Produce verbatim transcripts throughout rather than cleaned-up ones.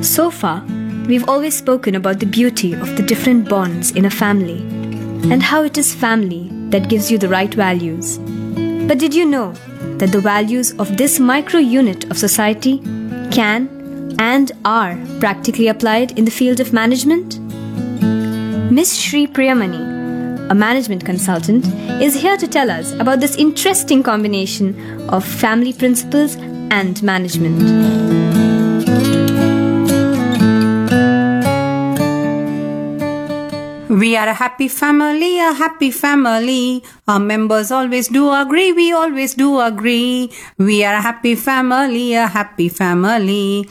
So far, we've always spoken about the beauty of the different bonds in a family and how it is family that gives you the right values. But did you know that the values of this micro unit of society can and are practically applied in the field of management? Miss Shri Priyamani, a management consultant, is here to tell us about this interesting combination of family principles and management. We are a happy family, a happy family. Our members always do agree, we always do agree. We are a happy family, a happy family.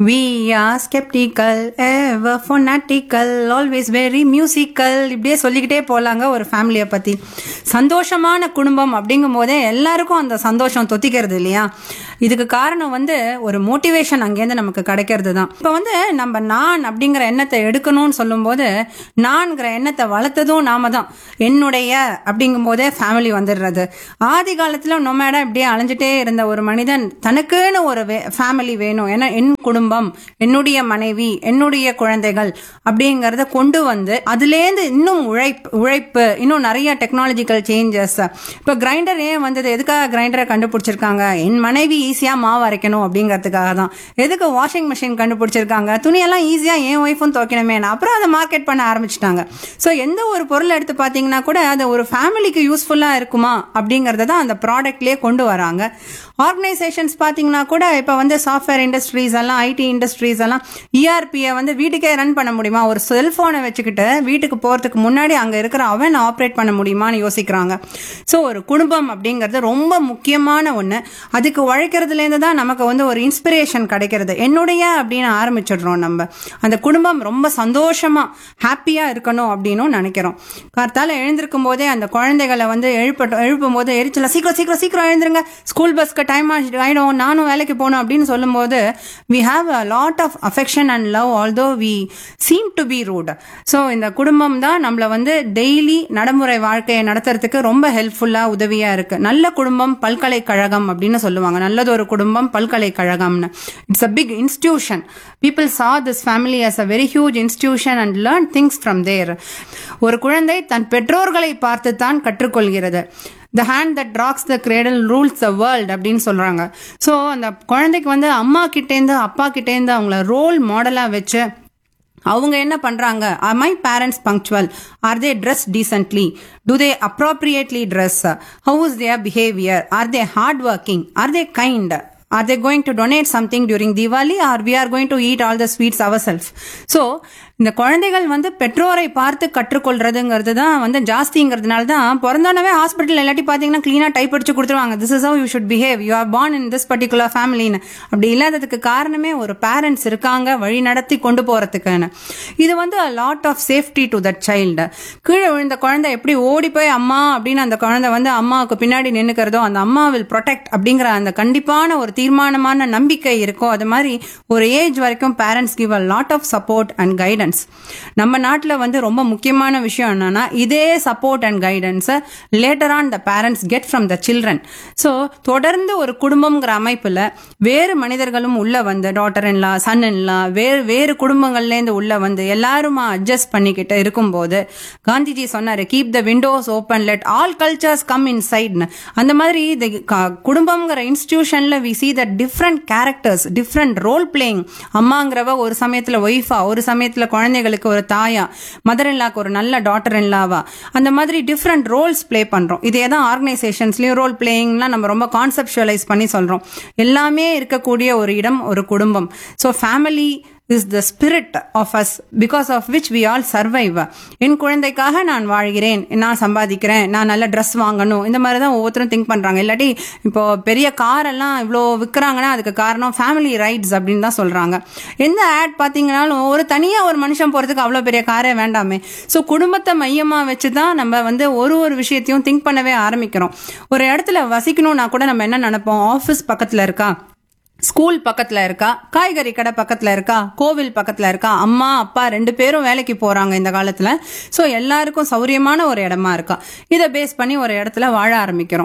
We are skeptical, ever fanatical, always very musical. இப்படியே சொல்லிக்கிட்டே போலாங்க ஒரு ஃபேமிலியை பற்றி. சந்தோஷமான குடும்பம் அப்படிங்கும் போதே எல்லாருக்கும் அந்த சந்தோஷம் தொத்திக்கிறது இல்லையா? இதுக்கு காரணம் வந்து ஒரு மோட்டிவேஷன் அங்கேருந்து நமக்கு கிடைக்கிறது தான். இப்போ வந்து நம்ம நான் அப்படிங்கிற எண்ணத்தை எடுக்கணும்னு சொல்லும் போது நான்கிற எண்ணத்தை வளர்த்ததும் நாம தான். என்னுடைய அப்படிங்கும் போதே ஃபேமிலி வந்துடுறது. ஆதி காலத்துல நொமேடா இப்படியே அலைஞ்சிட்டே இருந்த ஒரு மனிதன் தனக்குன்னு ஒரு ஃபேமிலி வேணும், ஏன்னா என் குடும்பம், என்னுடைய மனைவி, என்னுடைய குழந்தைகள் அப்படிங்கறத கொண்டு வந்து அதுலேருந்து இன்னும் உழைப்பு உழைப்பு இன்னும் நிறைய டெக்னாலஜிக்கல் சேஞ்சஸ். இப்போ கிரைண்டர் ஏன் வந்தது? எதுக்காக கிரைண்டரை கண்டுபிடிச்சிருக்காங்க? என் மனைவி ஈஸியா மாவு அரைக்கணும் அப்படிங்கிறதுக்காக தான். எதுக்கு வாஷிங் மிஷின் கண்டுபிடிச்சிருக்காங்க? துணியெல்லாம் ஈஸியா என் ஒய்ஃபும் துவைக்கணுமே, அப்புறம் அதை மார்க்கெட் பண்ண ஆரம்பிச்சிட்டாங்க. ஸோ எந்த ஒரு பொருள் எடுத்து பார்த்தீங்கன்னா கூட அது ஒரு ஃபேமிலிக்கு யூஸ்ஃபுல்லாக இருக்குமா அப்படிங்கறத தான் அந்த ப்ராடக்ட்லேயே கொண்டு வராங்க. ஆர்கனைசேஷன்ஸ் பார்த்தீங்கன்னா கூட இப்போ வந்து சாஃப்ட்வேர் இண்டஸ்ட்ரீஸ் எல்லாம், ஐடி இண்டஸ்ட்ரீஸ் எல்லாம் இஆர்பியை வந்து வீட்டுக்கே ரன் பண்ண முடியுமா? ஒரு செல்ஃபோனை வச்சுக்கிட்டு வீட்டுக்கு போகிறதுக்கு முன்னாடி அங்கே இருக்கிற அவன் ஆப்ரேட் பண்ண முடியுமான்னு யோசிக்கிறாங்க. ஸோ ஒரு குடும்பம் அப்படிங்கிறது ரொம்ப முக்கியமான ஒன்று. அதுக்கு உழைக்கிறதுலேருந்து தான் நமக்கு வந்து ஒரு இன்ஸ்பிரேஷன் கிடைக்கிறது. என்னுடைய அப்படின்னு ஆரம்பிச்சிடுறோம் நம்ம. அந்த குடும்பம் ரொம்ப சந்தோஷமா ஹாப்பியாக இருக்கணும் அப்படின்னு நினைக்கிறோம். கார்த்தால எழுந்திருக்கும் போதே அந்த குழந்தைகளை வந்து எழுப்ப எழுப்பும் போது எரிச்சல சீக்கிரம் சீக்கிரம் சீக்கிரம் எழுந்துருங்க, ஸ்கூல் பஸ்க்கு டைம் ஆயிடும், நானும் வேலைக்கு போகணும் அப்படின்னு சொல்லும் போது we have a lot of affection and love although we seem to be rude. So இந்த குடும்பம் தான் நம்மள வந்து டெய்லி நடைமுறை வாழ்க்கையை நடத்துறதுக்கு ரொம்ப ஹெல்ப்ஃபுல்லா உதவியா இருக்கு. நல்ல குடும்பம் பல்கலைக்கழகம் அப்படின்னு சொல்லுவாங்க. நல்லது ஒரு குடும்பம் பல்கலைக்கழகம்னு. It's a big institution. People saw this family as a very huge institution and learned things from there. ஒரு குழந்தை தன் பெற்றோர்களை பார்த்து தான் கற்றுக்கொள்கிறது. The hand that rocks the cradle rules the world அப்படின்னு சொல்றாங்க. ஸோ அந்த குழந்தைக்கு வந்து அம்மா கிட்டேருந்து அப்பா கிட்டேருந்து அவங்கள ரோல் மாடலா வச்சு அவங்க என்ன பண்றாங்க? Are my parents punctual? Are they dressed decently? Do they appropriately dress? How is their behavior? Are they hardworking? Are they kind? Are they going to donate something during Diwali or we are going to eat all the sweets ourselves? So இந்த குழந்தைகள் வந்து பெற்றோரை பார்த்து கற்றுக்கொள்றதுங்கிறது தான் வந்து ஜாஸ்திங்கிறதுனால தான் பிறந்தோடனே hospital இல்லாட்டி பார்த்தீங்கன்னா கிளீனாக டைப் அடிச்சு கொடுத்துருவாங்க. This is how you should behave, you are born in this particular ஃபேமிலின்னு. அப்படி இல்லாததுக்கு காரணமே ஒரு பேரண்ட்ஸ் இருக்காங்க வழி நடத்தி கொண்டு போறதுக்குன்னு. இது வந்து a lot of safety to that child. கீழே விழுந்த குழந்தை எப்படி ஓடி போய் அம்மா அப்படின்னு அந்த குழந்தை வந்து அம்மாவுக்கு பின்னாடி நின்னுக்கிறதோ அந்த அம்மா வில் ப்ரொடெக்ட் அப்படிங்கிற அந்த கண்டிப்பான ஒரு தீர்மானமான நம்பிக்கை இருக்கோ, அது மாதிரி ஒரு ஏஜ் வரைக்கும் parents give a lot of support and guidance. நம்ம நாட்டில் வந்து ரொம்ப முக்கியமான விஷயம் என்னன்னா இதே support and guidance later on the parents get from the children. So தொடர்ந்து ஒரு குடும்பம்ங்கிற அமைப்புல வேறு மனிதர்களும் உள்ள வந்து டாட்டர் இன்லா, சன் இன்லா, வேறு வேறு குடும்பங்கள்லேருந்து உள்ள வந்து எல்லாருமா அட்ஜஸ்ட் பண்ணிக்கிட்டு இருக்கும்போது காந்திஜி சொன்னாரு, keep the Windows open, let all cultures come in சைட்னு. அந்த மாதிரி குடும்பம்ங்கிற இன்ஸ்டிடியூஷன்ல we see the different characters, different role playing. அம்மாங்கிறவ ஒரு சமயத்துல ஒய்ஃபா, ஒரு சமயத்துல குழந்தைகளுக்கு ஒரு தாயா, மதர் இன்லாக்கு ஒரு நல்ல டாட்டர் இன்லாவா, அந்த மாதிரி டிஃப்ரெண்ட் ரோல்ஸ் பிளே பண்றோம். இதே தான் ஆர்கனைசேஷன்ஸ்லயும் ரோல் பிளேயிங்லாம் நம்ம ரொம்ப கான்செப்டுவலைஸ் பண்ணி சொல்றோம். எல்லாமே இருக்கக்கூடிய ஒரு இடம் ஒரு குடும்பம். So family is the spirit of us because of which we all survive. என் குழந்தைக்காக நான் வாழ்கிறேன், நான் சம்பாதிக்கிறேன், நான் நல்ல ட்ரெஸ் வாங்கணும், இந்த மாதிரி தான் ஒவ்வொருத்தரும் திங்க் பண்றாங்க. இல்லாட்டி இப்போ பெரிய கார் எல்லாம் இவ்வளோ விற்கிறாங்கன்னா அதுக்கு காரணம் ஃபேமிலி ரைட்ஸ் அப்படின்னு தான் சொல்றாங்க. எந்த ஆட் பார்த்தீங்கன்னாலும் ஒரு தனியாக ஒரு மனுஷன் போகிறதுக்கு அவ்வளோ பெரிய காரே வேண்டாமே. ஸோ குடும்பத்தை மையமாக வச்சு தான் நம்ம வந்து ஒரு ஒரு விஷயத்தையும் திங்க் பண்ணவே ஆரம்பிக்கிறோம். ஒரு இடத்துல வசிக்கணும்னா கூட நம்ம என்ன நினைப்போம்? ஆஃபீஸ் பக்கத்தில் இருக்கா, ஸ்கூல் பக்கத்துல இருக்கா, காய்கறி கடை பக்கத்துல இருக்கா, கோவில் பக்கத்துல இருக்கா, அம்மா அப்பா ரெண்டு பேரும் வேலைக்கு போறாங்க இந்த காலத்துல. ஸோ எல்லாருக்கும் சௌரியமான ஒரு இடமா இருக்கா, இதை பேஸ் பண்ணி ஒரு இடத்துல வாழ ஆரம்பிக்கிறோம்.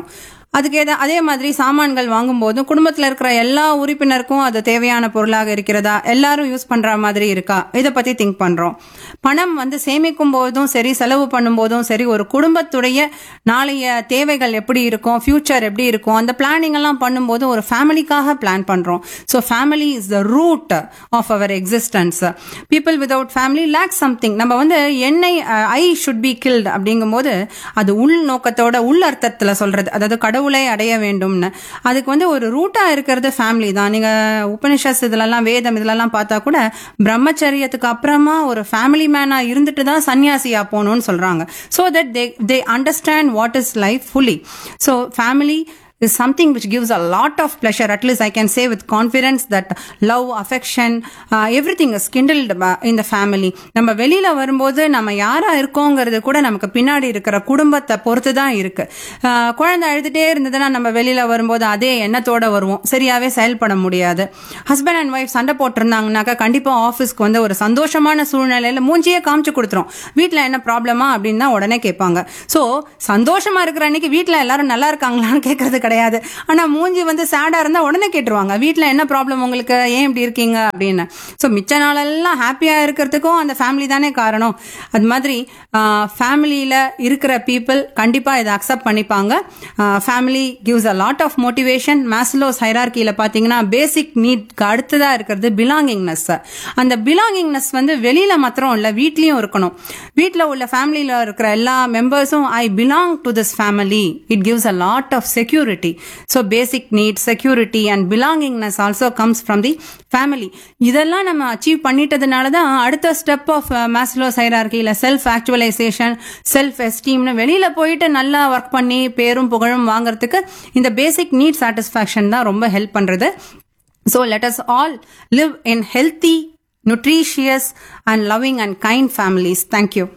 அதுக்கு ஏதா அதே மாதிரி சாமான்கள் வாங்கும் போதும் குடும்பத்தில் இருக்கிற எல்லா உறுப்பினருக்கும் அது தேவையான பொருளாக இருக்கிறதா, எல்லாரும் யூஸ் பண்ற மாதிரி இருக்கா, இதை பத்தி திங்க் பண்றோம். பணம் வந்து சேமிக்கும் போதும் சரி, செலவு பண்ணும் போதும் சரி, ஒரு குடும்பத்துடைய நாளைய தேவைகள் எப்படி இருக்கும், ஃபியூச்சர் எப்படி இருக்கும், அந்த பிளானிங் எல்லாம் பண்ணும்போது ஒரு ஃபேமிலிக்காக பிளான் பண்றோம். So family is the root of our existence. People without family lakh something. நம்ம வந்து என்னை ஐ ஷுட் பி கில்ட் அப்படிங்கும் போது அது உள் நோக்கத்தோட உள் அர்த்தத்துல சொல்றது, அதாவது கடவுளை அடைய வேண்டும்னு. அதுக்கு வந்து ஒரு ரூட்டா இருக்கிறது ஃபேமிலி தான். நீங்க உபனிஷஸ் இதுலலாம், வேதம் இதுலலாம் பார்த்தா கூட பிரம்மச்சரியத்துக்கு அப்புறமா ஒரு ஃபேமிலி மேனா இருந்துட்டு தான் சன்னியாசியா போகணும்னு சொல்றாங்க. So that they they understand what is life fully. So family is something which gives a lot of pleasure. At least I can say with confidence that love, affection, uh, everything is kindled in the family. நம்ம வெளியில வரும்போது நம்ம யாரா இருக்கோங்கிறது கூட நமக்கு பின்னாடி இருக்கிற குடும்பத்தை பொறுத்து தான் இருக்கு. குழந்தை அழுதுட்டே இருந்ததுன்னா நம்ம வெளியில வரும்போது அதே எண்ணத்தோட வருவோம், சரியாவே செயல்பட முடியாது. ஹஸ்பண்ட் அண்ட் ஒய்ஃப் சண்டை போட்டிருந்தாங்கன்னாக்கா கண்டிப்பா ஆஃபீஸ்க்கு வந்து ஒரு சந்தோஷமான சூழ்நிலையில மூஞ்சியே காமிச்சு கொடுத்துரும். வீட்டுல என்ன ப்ராப்ளமா அப்படின்னு தான் உடனே கேட்பாங்க. சோ சந்தோஷமா இருக்கிற அன்னைக்கு வீட்டுல எல்லாரும் நல்லா இருக்காங்களான்னு கேட்கறது கிடையாது. ஆனா மூஞ்சி வந்து சேடா இருந்தா உடனே கேட்டுருவாங்க, வீட்டுல என்ன ப்ராப்ளம் உங்களுக்கு, ஏன் இப்படி இருக்கீங்க அப்படின்னு. சோ மிச்ச நாளெல்லாம் ஹாப்பியா இருக்கிறதுக்கும் அந்த ஃபேமிலி தானே காரணம். அது மாதிரி ஃபேமிலியில இருக்கிற பீப்புள் கண்டிப்பா இதை அக்செப்ட் பண்ணிப்பாங்க. Family gives a lot of motivation. Maslow's ஹைரார்கியில பாத்தீங்கன்னா பேசிக் நீட்க்கு அடுத்ததா இருக்கிறது பிலாங்கிங்னஸ். அந்த பிலாங்கிங்னஸ் வந்து வெளியில மாத்திரம் இல்ல, வீட்லயும் இருக்கணும். வீட்டுல உள்ள ஃபேமிலியில இருக்கிற எல்லா மெம்பர்ஸும் I belong to this family. It gives a lot of security. So basic needs, security and belongingness also comes from the family. இதெல்லாம் நம்ம அச்சீவ் பண்ணிட்டதுனால தான் அடுத்த step of Maslow's ஹைரார்கியில self actualisation, self எஸ்டீம்னு வெளியில போயிட்டு நல்லா ஒர்க் பண்ணி பேரும் புகழும் வாங்குறதுக்கு இந்த பேசிக் நீட் சாட்டிஸ்ஃபேக்ஷன் தான் ரொம்ப ஹெல்ப் பண்றது. So let us all live in healthy, nutritious and loving and kind families. Thank you.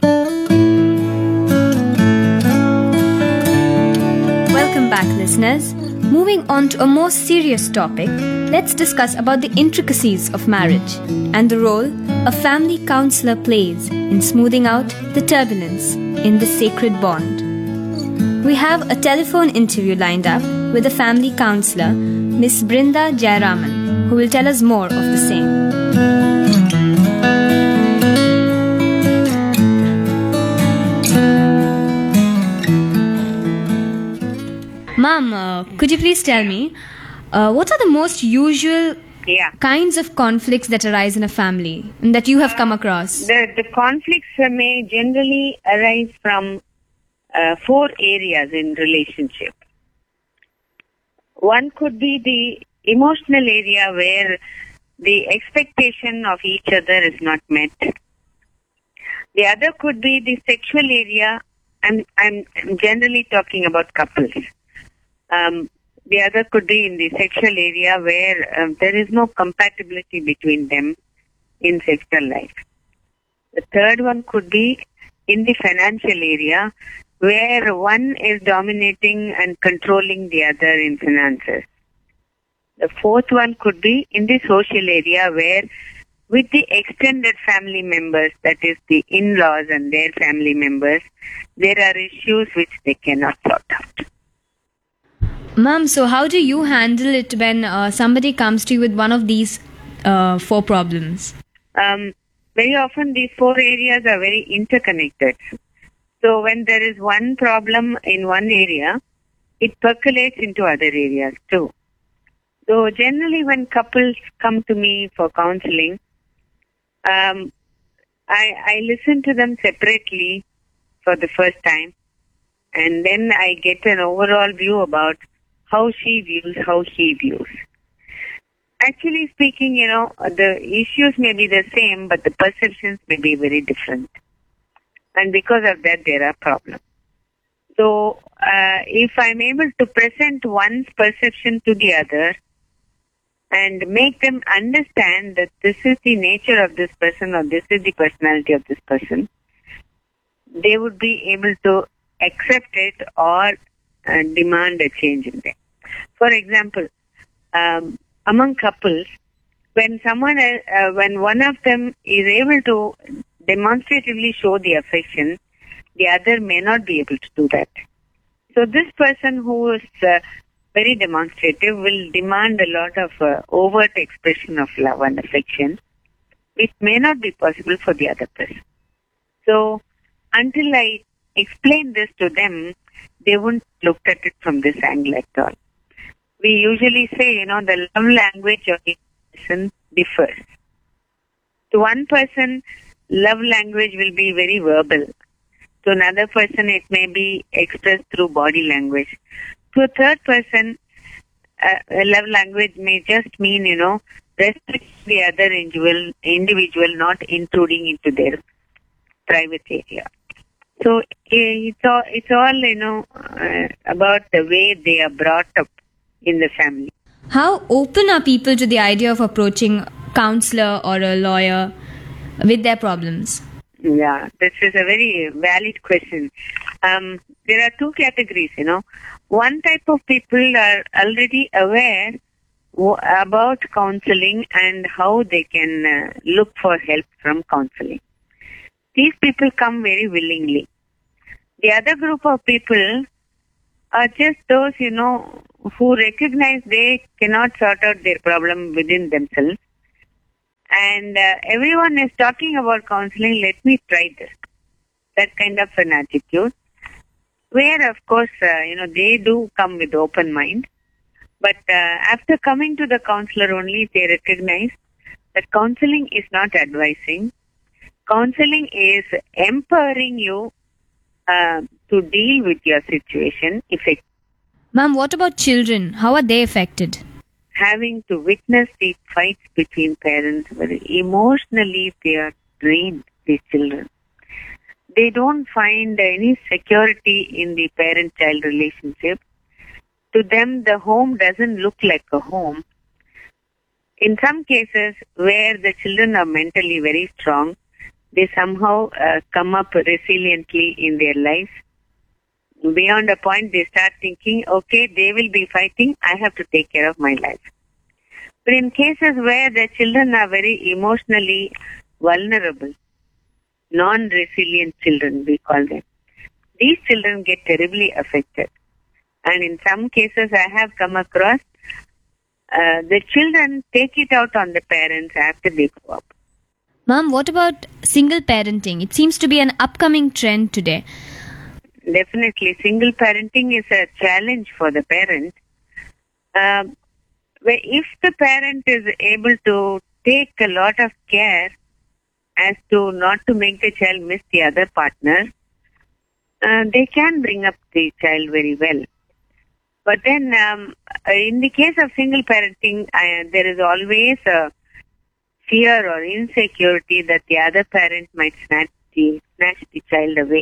Welcome back, listeners. Moving on to a more serious topic, let's discuss about the intricacies of marriage and the role a family counselor plays in smoothing out the turbulence in the sacred bond. We have a telephone interview lined up with a family counselor, Miss Brinda Jayaraman, who will tell us more of the same. Ma'am, uh, could you please tell me, uh, what are the most usual yeah. kinds of conflicts that arise in a family that you have come across? The, the conflicts uh, may generally arise from uh, four areas in relationship. One could be the emotional area where the expectation of each other is not met. The other could be the sexual area. I'm, I'm generally talking about couples. Um, the other could be in the sexual area where um, there is no compatibility between them in sexual life. The third one could be in the financial area where one is dominating and controlling the other in finances. The fourth one could be in the social area where with the extended family members, that is the in-laws and their family members, there are issues which they cannot sort out. Ma'am, so how do you handle it when uh, somebody comes to you with one of these uh, four problems? Um, very often these four areas are very interconnected. So when there is one problem in one area, it percolates into other areas too. So generally when couples come to me for counseling, um, I, I listen to them separately for the first time, and then I get an overall view about how she views, how he views. Actually speaking, you know, the issues may be the same, but the perceptions may be very different. And because of that, there are problems. So, uh, if I'm able to present one's perception to the other and make them understand that this is the nature of this person or this is the personality of this person, they would be able to accept it or uh, demand a change in them. For example, um, among couples, when someone, uh, when one of them is able to demonstratively show the affection, the other may not be able to do that. So this person who is uh, very demonstrative will demand a lot of uh, overt expression of love and affection, which may not be possible for the other person. So until I explain this to them, they won't look at it from this angle at all. We usually say, you know, the love language of each person differs. To one person, love language will be very verbal. To another person, it may be expressed through body language. To a third person, uh, love language may just mean, you know, respecting the other individual, individual, not intruding into their private area. So it's all, it's all you know, uh, about the way they are brought up in the family. How open are people to the idea of approaching a counselor or a lawyer with their problems? Yeah, this is a very valid question. Um, there are two categories, you know. One type of people are already aware w- about counseling and how they can uh, look for help from counseling. These people come very willingly. The other group of people are just those, you know, who recognize they cannot sort out their problem within themselves. And uh, everyone is talking about counseling, let me try this. That kind of an attitude. Where, of course, uh, you know, they do come with open mind. But uh, after coming to the counselor only, they recognize that counseling is not advising. Counseling is empowering you uh, to deal with your situation effectively. Ma'am, what about children? How are they affected? Having to witness the fights between parents, very emotionally they are drained, these children. They don't find any security in the parent-child relationship. To them, the home doesn't look like a home. In some cases where the children are mentally very strong, they somehow uh, come up resiliently in their life. Beyond a point, they start thinking, okay, they will be fighting, I have to take care of my life. But in cases where the children are very emotionally vulnerable, non-resilient children, we call them, these children get terribly affected. And in some cases, I have come across, uh, the children take it out on the parents after they grow up. Ma'am, what about single parenting? It seems to be an upcoming trend today. Definitely, single parenting is a challenge for the parent. Uh, where if the parent is able to take a lot of care as to not to make the child miss the other partner, uh, they can bring up the child very well. But then, um, in the case of single parenting, I, there is always a fear or insecurity that the other parent might snatch the, snatch the child away.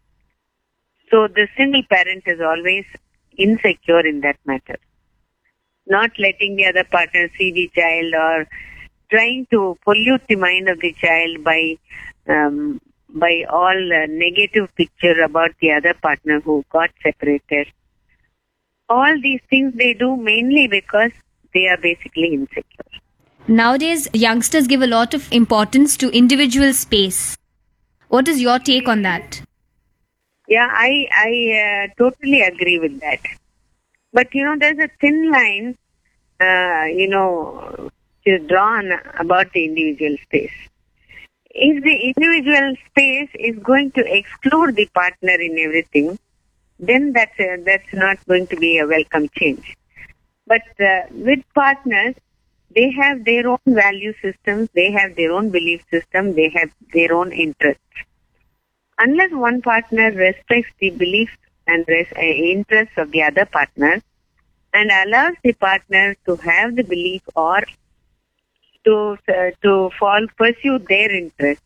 So the single parent is always insecure in that matter. Not letting the other partner see the child or trying to pollute the mind of the child by um, by all uh, negative picture about the other partner who got separated. All these things they do mainly because they are basically insecure. Nowadays, youngsters give a lot of importance to individual space. What is your take on that? Yeah, I I uh, totally agree with that. But you know, there's a thin line, uh, you know, is drawn about the individual space. If the individual space is going to exclude the partner in everything, then that's a, that's not going to be a welcome change. But uh, with partners, they have their own value systems, they have their own belief system, they have their own interests. Unless one partner respects the beliefs and res- uh, interests of the other partner and allows the partner to have the belief or to uh, to fall pursue their interests,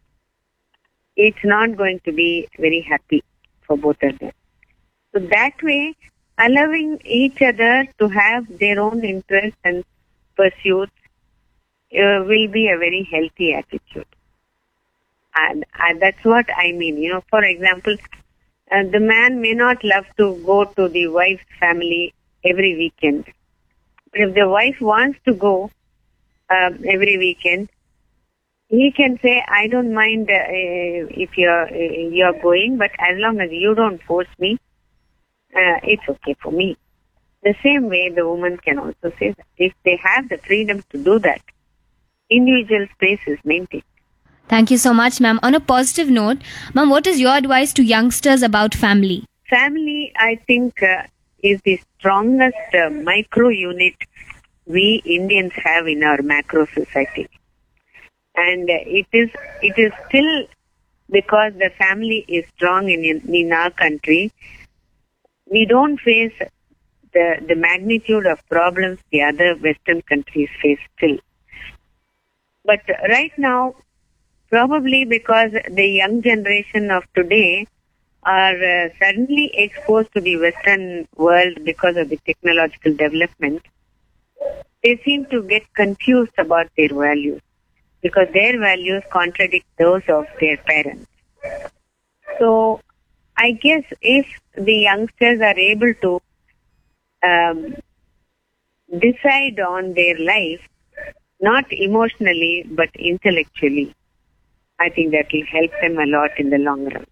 it's not going to be very happy for both of them. So that way, allowing each other to have their own interests and pursuits uh, will be a very healthy attitude. And, and that's what I mean. You know, for example, uh, the man may not love to go to the wife's family every weekend. But if the wife wants to go um, every weekend, he can say, I don't mind uh, if you're, uh, you're going, but as long as you don't force me, uh, it's okay for me. The same way the woman can also say that. If they have the freedom to do that, individual space is maintained. Thank you so much, ma'am. On a positive note, ma'am, what is your advice to youngsters about family? Family, I think, uh, is the strongest uh, micro unit we Indians have in our macro society. And uh, it is it is still because the family is strong in, in, in our country, we don't face the, the magnitude of problems the other Western countries face still. But right now, probably because the young generation of today are uh, suddenly exposed to the Western world because of the technological development, they seem to get confused about their values because their values contradict those of their parents. So, I guess if the youngsters are able to um, decide on their life, not emotionally but intellectually, I think that will help them a lot in the long run.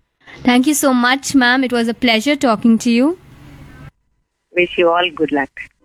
Thank you so much, ma'am. It was a pleasure talking to you. Wish you all good luck.